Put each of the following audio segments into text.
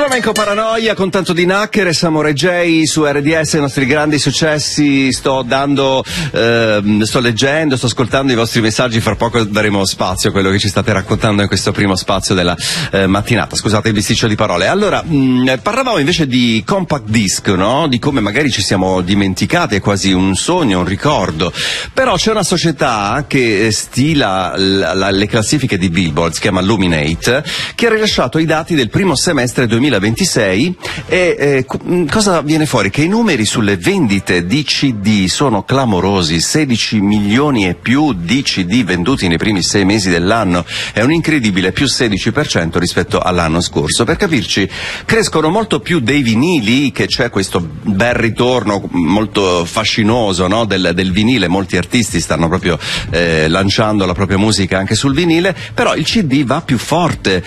Flamenco Paranoia con tanto di Knacker e Samurai J su RDS, i nostri grandi successi. Sto leggendo, sto ascoltando i vostri messaggi. Fra poco daremo spazio a quello che ci state raccontando in questo primo spazio della mattinata. Scusate il bisticcio di parole. Allora, parlavamo invece di compact disc, no? Di come magari ci siamo dimenticati, è quasi un sogno, un ricordo. Però c'è una società che stila le classifiche di Billboard, si chiama Luminate, che ha rilasciato i dati del primo semestre 2026 e cosa viene fuori? Che i numeri sulle vendite di CD sono clamorosi, 16 milioni e più di CD venduti nei primi 6 mesi dell'anno, è un incredibile più 16% rispetto all'anno scorso. Per capirci, crescono molto più dei vinili, che c'è questo bel ritorno molto fascinoso, no? del vinile, molti artisti stanno proprio lanciando la propria musica anche sul vinile, però il CD va più forte.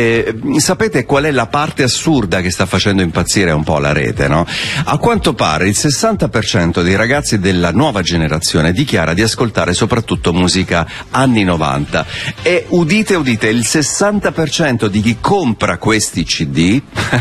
Sapete qual è la parte assurda che sta facendo impazzire un po' la rete, no? A quanto pare il 60% dei ragazzi della nuova generazione dichiara di ascoltare soprattutto musica anni 90 e udite il 60% di chi compra questi CD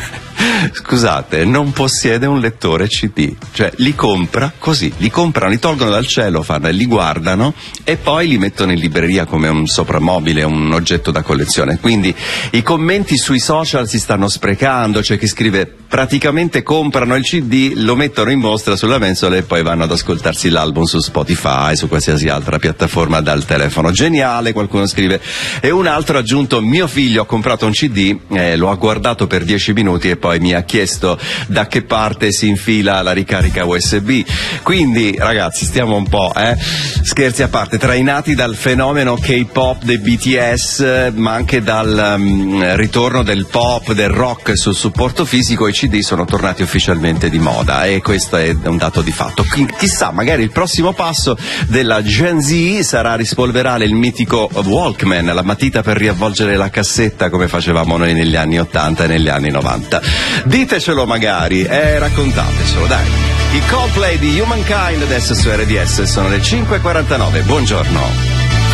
scusate, non possiede un lettore CD, cioè li compra così, li comprano, li tolgono dal cellophane, li guardano e poi li mettono in libreria come un soprammobile, un oggetto da collezione. Quindi i commenti sui social si stanno sprecando, c'è chi scrive praticamente comprano il CD, lo mettono in mostra sulla mensola e poi vanno ad ascoltarsi l'album su Spotify, su qualsiasi altra piattaforma dal telefono. Geniale, qualcuno scrive. E un altro ha aggiunto: mio figlio ha comprato un CD, lo ha guardato per 10 minuti e poi mi ha chiesto da che parte si infila la ricarica USB. Quindi ragazzi, stiamo un po', scherzi a parte, trainati dal fenomeno K-pop dei BTS, ma anche dal ritorno del pop, del rock sul supporto fisico, i CD sono tornati ufficialmente di moda e questo è un dato di fatto. Chissà, magari il prossimo passo della Gen Z sarà rispolverare il mitico Walkman, la matita per riavvolgere la cassetta come facevamo noi negli anni 80 e negli anni 90. Ditecelo magari, raccontatecelo, dai. I Coldplay di Humankind adesso su RDS, sono le 5:49. Buongiorno.